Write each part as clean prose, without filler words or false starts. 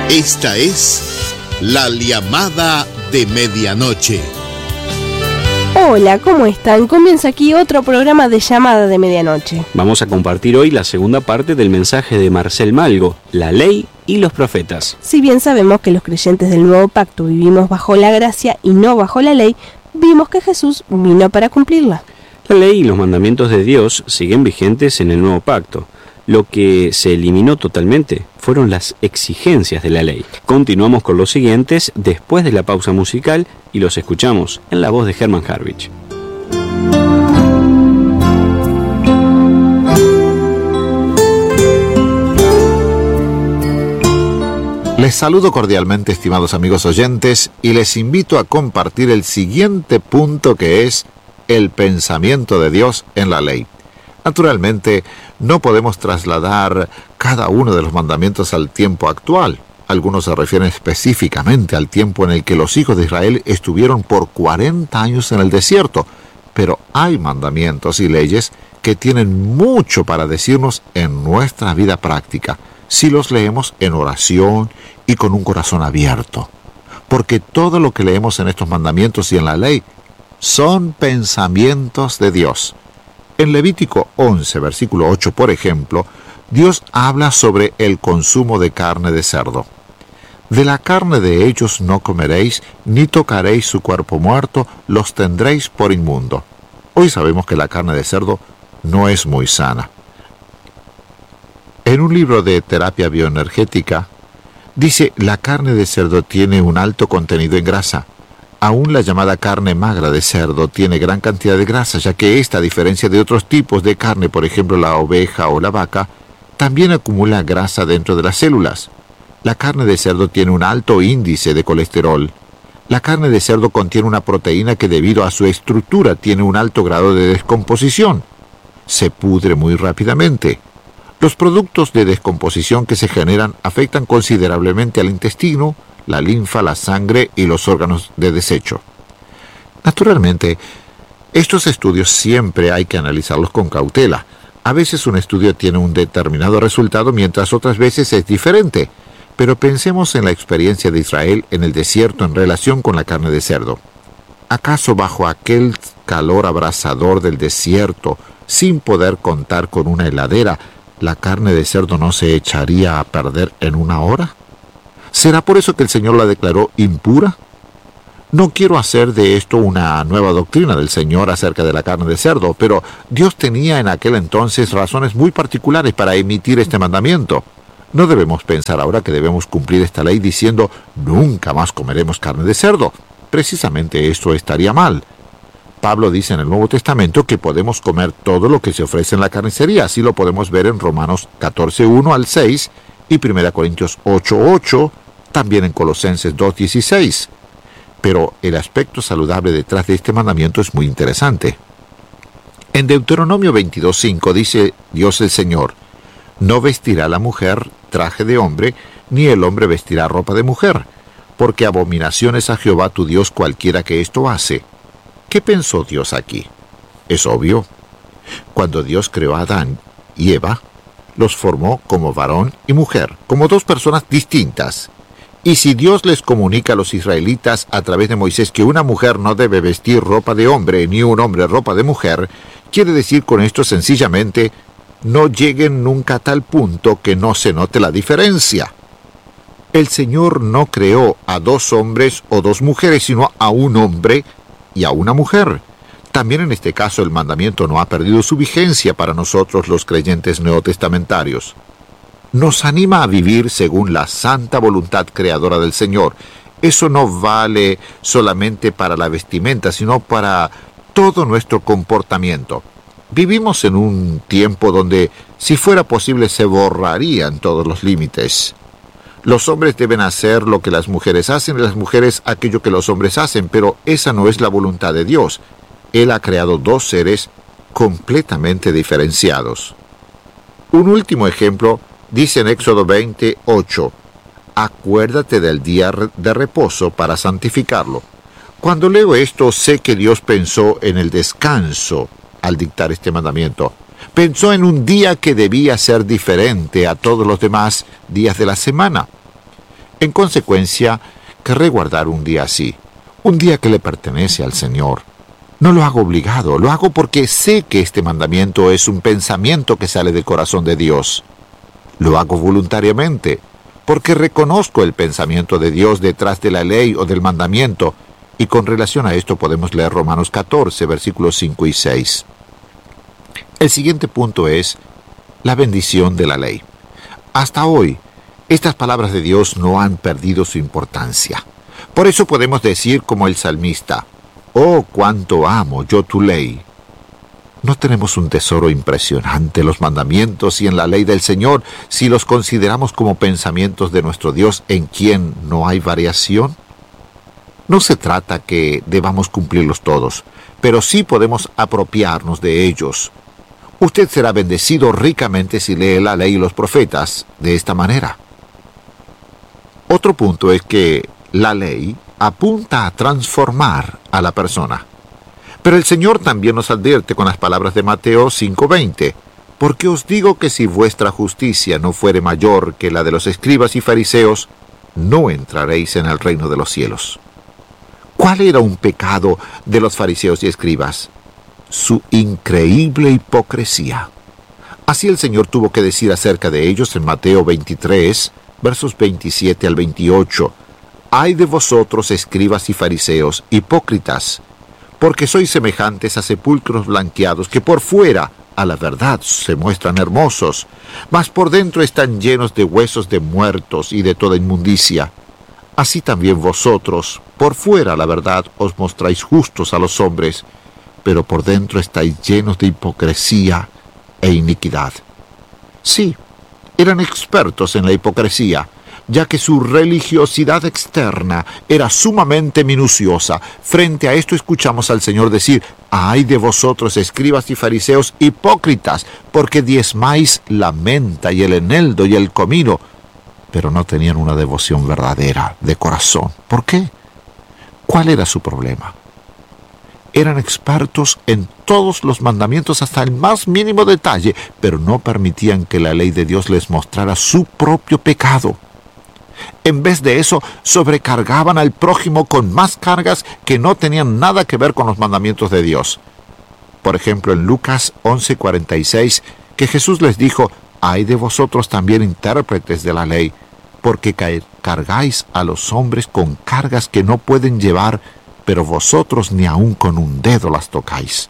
Esta es la llamada de medianoche. Hola, ¿cómo están? Comienza aquí otro programa de llamada de medianoche. Vamos a compartir hoy la segunda parte del mensaje de Marcel Malgo, la ley y los profetas. Si bien sabemos que los creyentes del Nuevo Pacto vivimos bajo la gracia y no bajo la ley, vimos que Jesús vino para cumplirla. La ley y los mandamientos de Dios siguen vigentes en el Nuevo Pacto. Lo que se eliminó totalmente fueron las exigencias de la ley. Continuamos con los siguientes después de la pausa musical y los escuchamos en la voz de Herman Harwich. Les saludo cordialmente, estimados amigos oyentes, y les invito a compartir el siguiente punto, que es el pensamiento de Dios en la ley. Naturalmente, no podemos trasladar cada uno de los mandamientos al tiempo actual. Algunos se refieren específicamente al tiempo en el que los hijos de Israel estuvieron por 40 años en el desierto. Pero hay mandamientos y leyes que tienen mucho para decirnos en nuestra vida práctica, si los leemos en oración y con un corazón abierto. Porque todo lo que leemos en estos mandamientos y en la ley son pensamientos de Dios. En Levítico 11, versículo 8, por ejemplo, Dios habla sobre el consumo de carne de cerdo. De la carne de ellos no comeréis, ni tocaréis su cuerpo muerto, los tendréis por inmundo. Hoy sabemos que la carne de cerdo no es muy sana. En un libro de terapia bioenergética, dice: la carne de cerdo tiene un alto contenido en grasa. Aún la llamada carne magra de cerdo tiene gran cantidad de grasa, ya que esta, a diferencia de otros tipos de carne, por ejemplo la oveja o la vaca, también acumula grasa dentro de las células. La carne de cerdo tiene un alto índice de colesterol. La carne de cerdo contiene una proteína que, debido a su estructura, tiene un alto grado de descomposición. Se pudre muy rápidamente. Los productos de descomposición que se generan afectan considerablemente al intestino, la linfa, la sangre y los órganos de desecho. Naturalmente, estos estudios siempre hay que analizarlos con cautela. A veces un estudio tiene un determinado resultado, mientras otras veces es diferente. Pero pensemos en la experiencia de Israel en el desierto en relación con la carne de cerdo. ¿Acaso bajo aquel calor abrasador del desierto, sin poder contar con una heladera, la carne de cerdo no se echaría a perder en una hora? ¿Será por eso que el Señor la declaró impura? No quiero hacer de esto una nueva doctrina del Señor acerca de la carne de cerdo, pero Dios tenía en aquel entonces razones muy particulares para emitir este mandamiento. No debemos pensar ahora que debemos cumplir esta ley diciendo: nunca más comeremos carne de cerdo. Precisamente esto estaría mal. Pablo dice en el Nuevo Testamento que podemos comer todo lo que se ofrece en la carnicería. Así lo podemos ver en Romanos 14:1 al 6 y 1 Corintios 8:8, también en Colosenses 2:16. Pero el aspecto saludable detrás de este mandamiento es muy interesante. En Deuteronomio 22:5 dice Dios el Señor: no vestirá la mujer traje de hombre, ni el hombre vestirá ropa de mujer, porque abominación es a Jehová tu Dios cualquiera que esto hace. ¿Qué pensó Dios aquí? Es obvio. Cuando Dios creó a Adán y Eva, los formó como varón y mujer, como dos personas distintas. Y si Dios les comunica a los israelitas a través de Moisés que una mujer no debe vestir ropa de hombre, ni un hombre ropa de mujer, quiere decir con esto sencillamente: no lleguen nunca a tal punto que no se note la diferencia. El Señor no creó a dos hombres o dos mujeres, sino a un hombre y a una mujer. También en este caso el mandamiento no ha perdido su vigencia para nosotros los creyentes neotestamentarios. Nos anima a vivir según la santa voluntad creadora del Señor. Eso no vale solamente para la vestimenta, sino para todo nuestro comportamiento. Vivimos en un tiempo donde, si fuera posible, se borrarían todos los límites. Los hombres deben hacer lo que las mujeres hacen y las mujeres aquello que los hombres hacen, pero esa no es la voluntad de Dios. Él ha creado dos seres completamente diferenciados. Un último ejemplo dice en Éxodo 20:8: acuérdate del día de reposo para santificarlo. Cuando leo esto, sé que Dios pensó en el descanso al dictar este mandamiento. Pensó en un día que debía ser diferente a todos los demás días de la semana. En consecuencia, querré guardar un día así, un día que le pertenece al Señor. No lo hago obligado, lo hago porque sé que este mandamiento es un pensamiento que sale del corazón de Dios. Lo hago voluntariamente, porque reconozco el pensamiento de Dios detrás de la ley o del mandamiento, y con relación a esto podemos leer Romanos 14, versículos 5 y 6. El siguiente punto es la bendición de la ley. Hasta hoy, estas palabras de Dios no han perdido su importancia. Por eso podemos decir como el salmista, «Oh, cuánto amo yo tu ley». ¿No tenemos un tesoro impresionante en los mandamientos y en la ley del Señor si los consideramos como pensamientos de nuestro Dios en quien no hay variación? No se trata que debamos cumplirlos todos, pero sí podemos apropiarnos de ellos. Usted será bendecido ricamente si lee la ley y los profetas de esta manera. Otro punto es que la ley apunta a transformar a la persona. Pero el Señor también nos advierte con las palabras de Mateo 5:20, «Porque os digo que si vuestra justicia no fuere mayor que la de los escribas y fariseos, no entraréis en el reino de los cielos». ¿Cuál era un pecado de los fariseos y escribas? Su increíble hipocresía. Así el Señor tuvo que decir acerca de ellos en Mateo 23, versos 27 al 28, «Ay de vosotros, escribas y fariseos, hipócritas, porque sois semejantes a sepulcros blanqueados que por fuera, a la verdad, se muestran hermosos, mas por dentro están llenos de huesos de muertos y de toda inmundicia. Así también vosotros, por fuera, a la verdad, os mostráis justos a los hombres, pero por dentro estáis llenos de hipocresía e iniquidad». Sí, eran expertos en la hipocresía, ya que su religiosidad externa era sumamente minuciosa. Frente a esto escuchamos al Señor decir, «Ay de vosotros, escribas y fariseos hipócritas, porque diezmáis la menta y el eneldo y el comino», pero no tenían una devoción verdadera, de corazón. ¿Por qué? ¿Cuál era su problema? Eran expertos en todos los mandamientos hasta el más mínimo detalle, pero no permitían que la ley de Dios les mostrara su propio pecado. En vez de eso, sobrecargaban al prójimo con más cargas que no tenían nada que ver con los mandamientos de Dios. Por ejemplo, en Lucas 11:46, que Jesús les dijo, «Ay de vosotros también intérpretes de la ley, porque cargáis a los hombres con cargas que no pueden llevar, pero vosotros ni aun con un dedo las tocáis».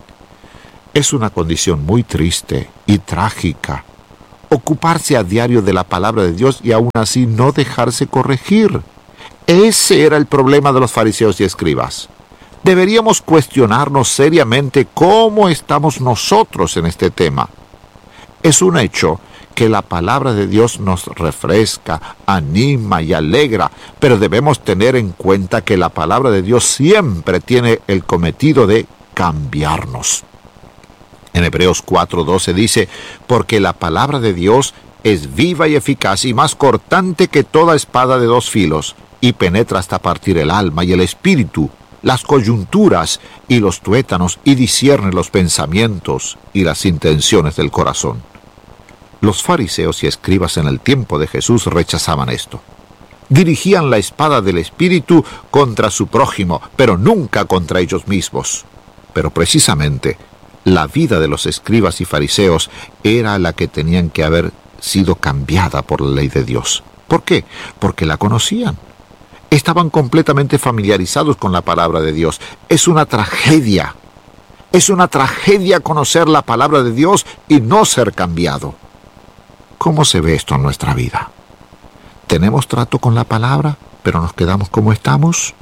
Es una condición muy triste y trágica ocuparse a diario de la palabra de Dios y aún así no dejarse corregir. Ese era el problema de los fariseos y escribas. Deberíamos cuestionarnos seriamente cómo estamos nosotros en este tema. Es un hecho que la palabra de Dios nos refresca, anima y alegra, pero debemos tener en cuenta que la palabra de Dios siempre tiene el cometido de cambiarnos. En Hebreos 4:12 dice, «Porque la palabra de Dios es viva y eficaz y más cortante que toda espada de dos filos, y penetra hasta partir el alma y el espíritu, las coyunturas y los tuétanos, y discierne los pensamientos y las intenciones del corazón». Los fariseos y escribas en el tiempo de Jesús rechazaban esto. Dirigían la espada del espíritu contra su prójimo, pero nunca contra ellos mismos. Pero precisamente, la vida de los escribas y fariseos era la que tenían que haber sido cambiada por la ley de Dios. ¿Por qué? Porque la conocían. Estaban completamente familiarizados con la palabra de Dios. Es una tragedia. Es una tragedia conocer la palabra de Dios y no ser cambiado. ¿Cómo se ve esto en nuestra vida? ¿Tenemos trato con la palabra, pero nos quedamos como estamos?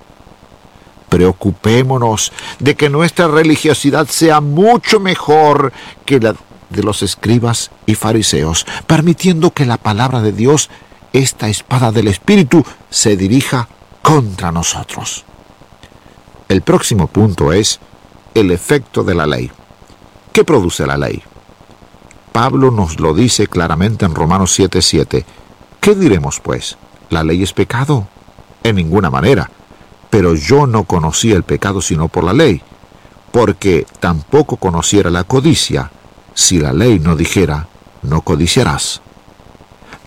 Preocupémonos de que nuestra religiosidad sea mucho mejor que la de los escribas y fariseos, permitiendo que la palabra de Dios, esta espada del Espíritu, se dirija contra nosotros. El próximo punto es el efecto de la ley. ¿Qué produce la ley? Pablo nos lo dice claramente en Romanos 7:7. ¿Qué diremos pues? ¿La ley es pecado? En ninguna manera. Pero yo no conocía el pecado sino por la ley, porque tampoco conociera la codicia, si la ley no dijera, no codiciarás.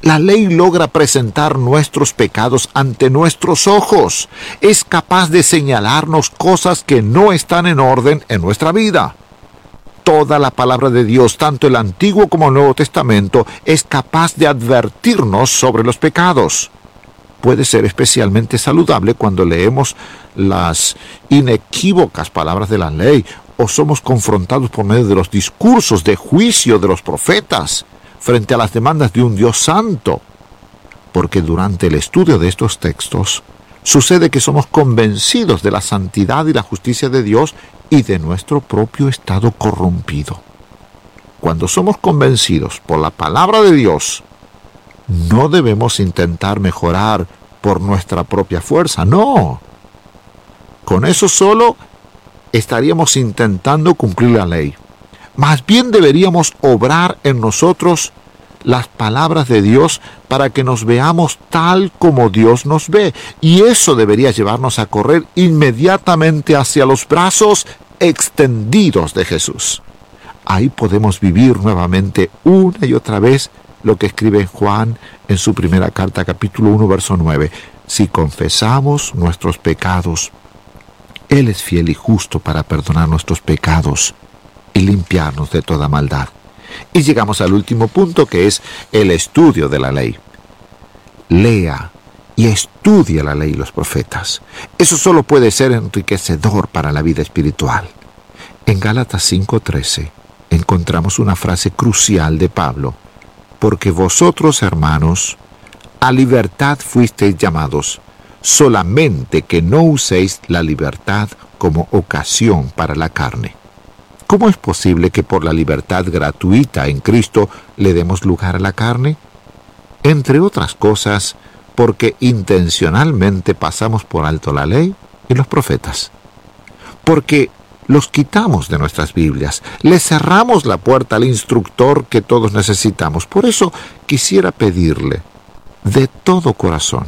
La ley logra presentar nuestros pecados ante nuestros ojos. Es capaz de señalarnos cosas que no están en orden en nuestra vida. Toda la palabra de Dios, tanto el Antiguo como el Nuevo Testamento, es capaz de advertirnos sobre los pecados. Puede ser especialmente saludable cuando leemos las inequívocas palabras de la ley o somos confrontados por medio de los discursos de juicio de los profetas frente a las demandas de un Dios santo. Porque durante el estudio de estos textos sucede que somos convencidos de la santidad y la justicia de Dios y de nuestro propio estado corrompido. Cuando somos convencidos por la palabra de Dios, no debemos intentar mejorar por nuestra propia fuerza, no. Con eso solo estaríamos intentando cumplir la ley. Más bien deberíamos obrar en nosotros las palabras de Dios para que nos veamos tal como Dios nos ve. Y eso debería llevarnos a correr inmediatamente hacia los brazos extendidos de Jesús. Ahí podemos vivir nuevamente una y otra vez lo que escribe Juan en su primera carta, capítulo 1, verso 9. Si confesamos nuestros pecados, Él es fiel y justo para perdonar nuestros pecados y limpiarnos de toda maldad. Y llegamos al último punto, que es el estudio de la ley. Lea y estudie la ley y los profetas. Eso solo puede ser enriquecedor para la vida espiritual. En Gálatas 5:13 encontramos una frase crucial de Pablo. Porque vosotros, hermanos, a libertad fuisteis llamados, solamente que no uséis la libertad como ocasión para la carne. ¿Cómo es posible que por la libertad gratuita en Cristo le demos lugar a la carne? Entre otras cosas, porque intencionalmente pasamos por alto la ley y los profetas. Porque los quitamos de nuestras Biblias, le cerramos la puerta al instructor que todos necesitamos. Por eso quisiera pedirle, de todo corazón,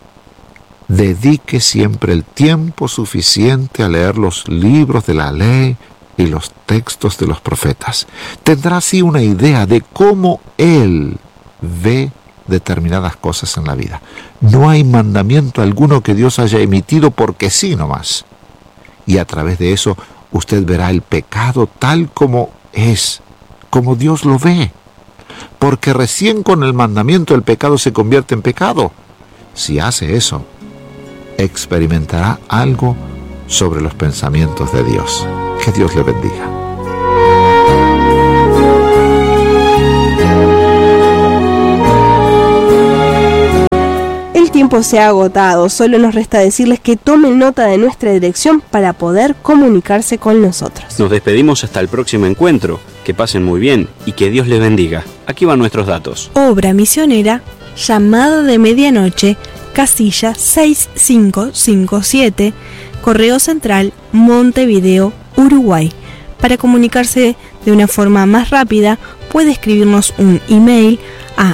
dedique siempre el tiempo suficiente a leer los libros de la ley y los textos de los profetas. Tendrá así una idea de cómo Él ve determinadas cosas en la vida. No hay mandamiento alguno que Dios haya emitido porque sí nomás. Y a través de eso usted verá el pecado tal como es, como Dios lo ve. Porque recién con el mandamiento el pecado se convierte en pecado. Si hace eso, experimentará algo sobre los pensamientos de Dios. Que Dios le bendiga. El tiempo se ha agotado, solo nos resta decirles que tomen nota de nuestra dirección para poder comunicarse con nosotros. Nos despedimos hasta el próximo encuentro. Que pasen muy bien y que Dios les bendiga. Aquí van nuestros datos. Obra misionera, Llamada de Medianoche, casilla 6557, Correo Central, Montevideo, Uruguay. Para comunicarse de una forma más rápida, puede escribirnos un email a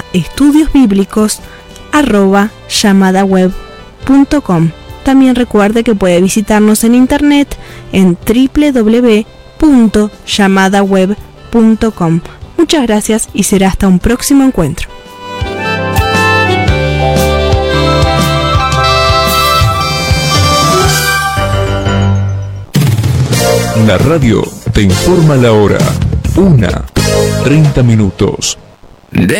estudiosbiblicos@llamadaweb.com. También recuerde que puede visitarnos en internet en www.llamadaweb.com. Muchas gracias y será hasta un próximo encuentro. La radio te informa la hora. 1:30.